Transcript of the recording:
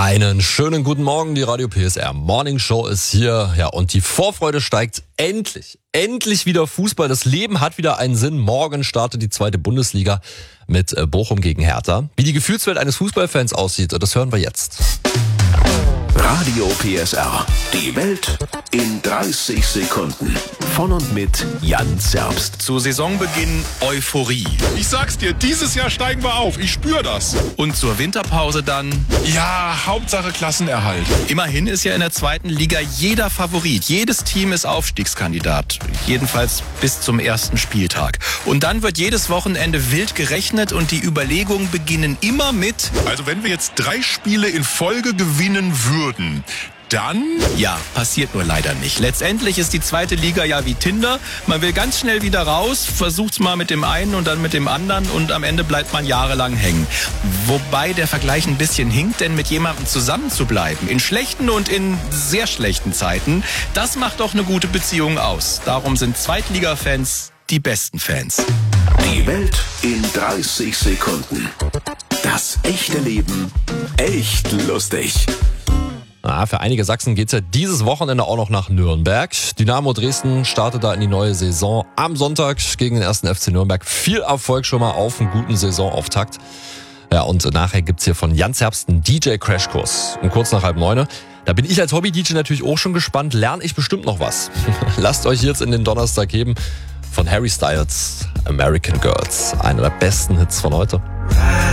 Einen schönen guten Morgen, die Radio PSR Morning Show ist hier. Ja, und die Vorfreude steigt endlich wieder Fußball. Das Leben hat wieder einen Sinn. Morgen startet die zweite Bundesliga mit Bochum gegen Hertha. Wie die Gefühlswelt eines Fußballfans aussieht, das hören wir jetzt. Radio PSR. Die Welt in 30 Sekunden. Von und mit Jan Zerbst. Zu Saisonbeginn Euphorie. Ich sag's dir, dieses Jahr steigen wir auf. Ich spür das. Und zur Winterpause dann? Ja, Hauptsache Klassenerhalt. Immerhin ist ja in der zweiten Liga jeder Favorit. Jedes Team ist Aufstiegskandidat. Jedenfalls bis zum ersten Spieltag. Und dann wird jedes Wochenende wild gerechnet und die Überlegungen beginnen immer mit: Also wenn wir jetzt 3 Spiele in Folge gewinnen würden, dann? Ja, passiert nur leider nicht. Letztendlich ist die zweite Liga ja wie Tinder. Man will ganz schnell wieder raus, versucht's mal mit dem einen und dann mit dem anderen und am Ende bleibt man jahrelang hängen. Wobei der Vergleich ein bisschen hinkt, denn mit jemandem zusammen zu bleiben, in schlechten und in sehr schlechten Zeiten, das macht doch eine gute Beziehung aus. Darum sind Zweitliga-Fans die besten Fans. Die Welt in 30 Sekunden. Das echte Leben echt lustig. Für einige Sachsen geht's ja dieses Wochenende auch noch nach Nürnberg. Dynamo Dresden startet da in die neue Saison am Sonntag gegen den 1. FC Nürnberg. Viel Erfolg schon mal auf einen guten Saisonauftakt. Ja, und nachher gibt's hier von Jan Zerbst einen DJ-Crashkurs. Und kurz nach 8:30. Da bin ich als Hobby-DJ natürlich auch schon gespannt. Lerne ich bestimmt noch was. Lasst euch jetzt in den Donnerstag geben von Harry Styles, American Girls. Einer der besten Hits von heute.